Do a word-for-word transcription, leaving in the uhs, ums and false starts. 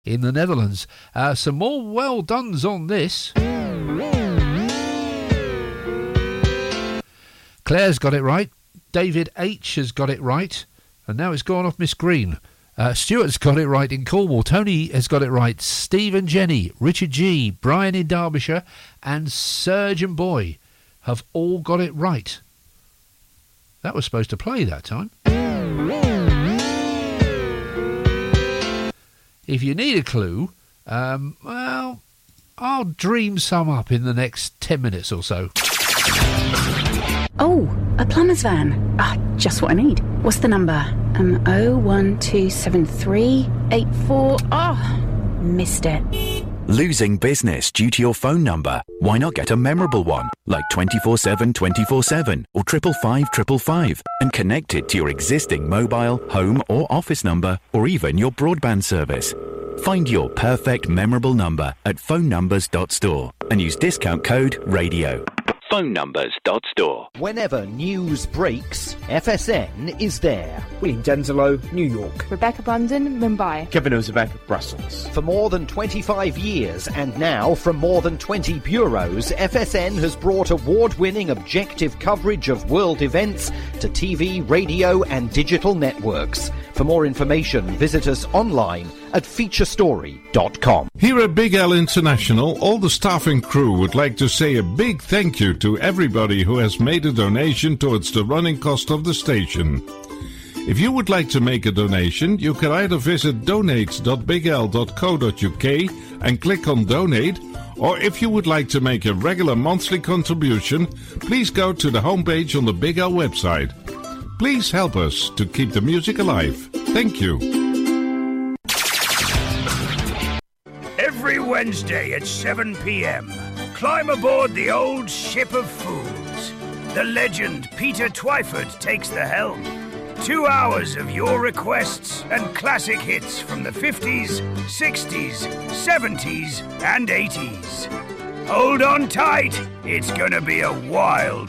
in the Netherlands. Uh, some more well dones on this. Claire's got it right. David H has got it right. And now it's gone off Miss Green. Uh, Stuart's got it right in Cornwall. Tony has got it right. Steve and Jenny, Richard G, Brian in Derbyshire, and Surgeon Boy have all got it right. That was supposed to play that time. If you need a clue, um, well, I'll dream some up in the next ten minutes or so. Oh, a plumber's van. Ah, just what I need. What's the number? Um, oh one two seven three eight four. Ah, oh, missed it. Losing business due to your phone number? Why not get a memorable one, like twenty-four seven twenty-four seven or triple five triple five, and connect it to your existing mobile, home or office number, or even your broadband service. Find your perfect memorable number at phone numbers dot store and use discount code RADIO. phone numbers dot store. Whenever news breaks, F S N is there. William Denzelo, New York. Rebecca Bundon, Mumbai. Kevin Ozebek, Brussels. For more than twenty-five years, and now from more than twenty bureaus, F S N has brought award-winning objective coverage of world events to T V, radio and digital networks. For more information, visit us online at feature story dot com. Here at Big L International, all the staff and crew would like to say a big thank you to everybody who has made a donation towards the running cost of the station. If you would like to make a donation, you can either visit donate dot big l dot co dot u k and click on donate, or if you would like to make a regular monthly contribution, please go to the homepage on the Big L website. Please help us to keep the music alive. Thank you. Every Wednesday at seven p.m, climb aboard the old ship of fools. The legend Peter Twyford takes the helm. Two hours of your requests and classic hits from the fifties, sixties, seventies and eighties. Hold on tight, it's gonna be a wild